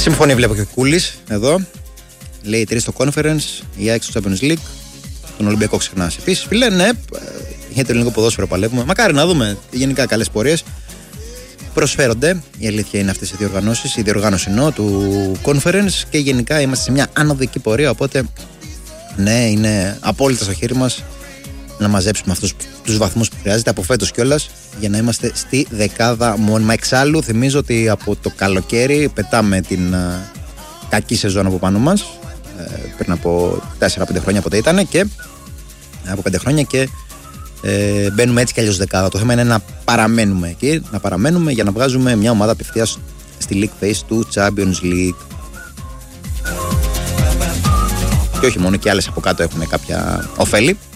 Συμφωνεί, βλέπω και ο Κούλης εδώ. Λέει 3 στο Conference, η ΑΕΚ στο Champions League. Τον Ολυμπιακό ξεχνάς. Επίσης, φίλε, ναι, για το ελληνικό ποδόσφαιρο παλεύουμε. Μακάρι να δούμε γενικά καλές πορείες. Προσφέρονται, η αλήθεια είναι αυτές οι διοργανώσεις, η διοργάνωση εννοώ του Conference και γενικά είμαστε σε μια ανωδική πορεία. Οπότε, ναι, είναι απόλυτα στο χέρι μας να μαζέψουμε αυτούς τους βαθμούς που χρειάζεται από φέτος κιόλας για να είμαστε στη δεκάδα μόνιμα. Εξάλλου, θυμίζω ότι από το καλοκαίρι πετάμε την κακή σεζόν από πάνω μας. Πριν από 4-5 χρόνια ποτέ ήταν και από 5 χρόνια και μπαίνουμε έτσι κι αλλιώς δεκάδα. Το θέμα είναι να παραμένουμε εκεί, να παραμένουμε για να βγάζουμε μια ομάδα απευθείας στη League Phase του Champions League. Και όχι μόνο, και άλλες από κάτω έχουν κάποια ωφέλη.